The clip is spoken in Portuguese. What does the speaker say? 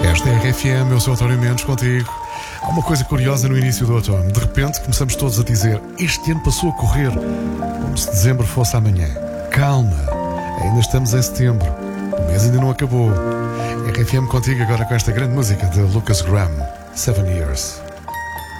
Esta é a RFM, eu sou António Mendes, contigo. Há uma coisa curiosa no início do outono. De repente começamos todos a dizer: este ano passou a correr como se dezembro fosse amanhã. Calma, ainda estamos em setembro. O mês ainda não acabou. RFM contigo agora com esta grande música de Lucas Graham, 7 Years.